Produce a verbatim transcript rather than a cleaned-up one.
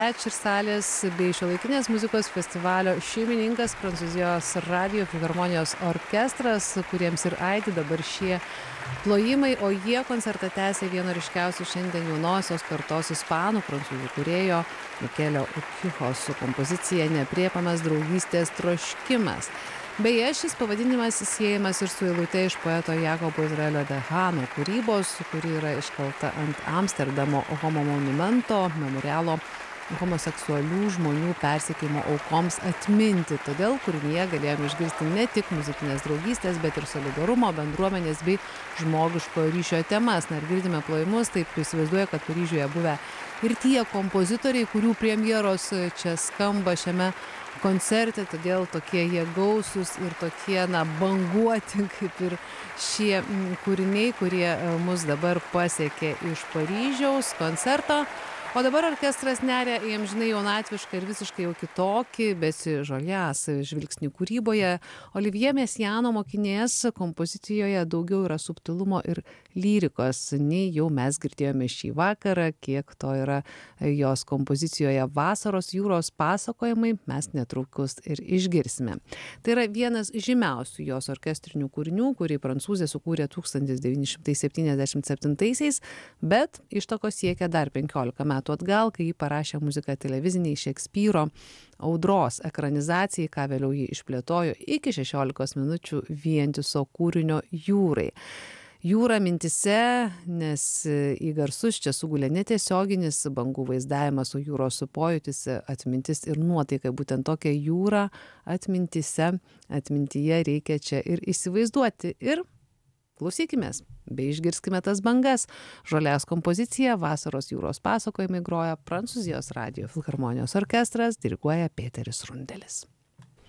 Ačiū ir salės bei šiuolaikinės muzikos festivalio šeimininkas Prancūzijos radijo filharmonijos orkestras, kuriems ir aidi dabar šie plojimai, o jie koncertą tęsė vieno ryškiausių šiandien jaunosios kartos ispanų prancūzų kūrėjo Mikelio Urquijo su kompozicija Neaprėpiamas draugystės troškimas. Beje, šis pavadinimas siejamas ir su eilute iš poeto Jakobo Izraelio Dehano kūrybos, kuri yra iškalta ant Amsterdamo Homo monumento memorialo homoseksualių žmonių persekiojimo aukoms atminti. Todėl kūrinyje galėjome išgirsti ne tik muzikinės draugystės, bet ir solidarumo, bendruomenės bei žmogiško ryšio temas. Na ir girdime plojimus, taip įsivaizduoja, kad Paryžiuje buvę ir tie kompozitoriai, kurių premjeros čia skamba šiame koncerte, todėl tokie jie gausūs ir tokie, na, banguoti, kaip ir šie kūriniai, kurie mus dabar pasiekė iš Paryžiaus koncerto. O dabar orkestras neria į amžinai jaunatvišką ir visiškai jau kitokį, besižolės žvilgsnį kūryboje. Olivier Messiaeno mokinės kompozicijoje daugiau yra subtilumo ir lyrikos, nei jau mes girdėjome šį vakarą, kiek to yra jos kompozicijoje Vasaros jūros pasakojimai, mes netrukus ir išgirsime. Tai yra vienas žymiausių jos orkestrinių kūrinių, kurį prancūzė sukūrė tūkstantis devyni šimtai septyniasdešimt septintaisiais, bet ištakos siekia dar penkiolika metų atgal, kai jį parašė muziką televiziniai Šekspyro Audros ekranizacijai, ką vėliau jį išplėtojo iki šešiolikos minučių vientiso kūrinio Jūrai. Jūra mintise, nes į garsus čia sugulė netiesioginis bangų vaizdavimas, o jūros pojūtis, atmintis ir nuotaika. Būtent tokią jūrą atmintise, atmintyje reikia čia ir įsivaizduoti. Ir klausykimės, bei išgirskime tas bangas. Žolės kompozicija Vasaros jūros pasakojimai groja Prancūzijos radijo filharmonijos orkestras, diriguoja Peteris Rundelis.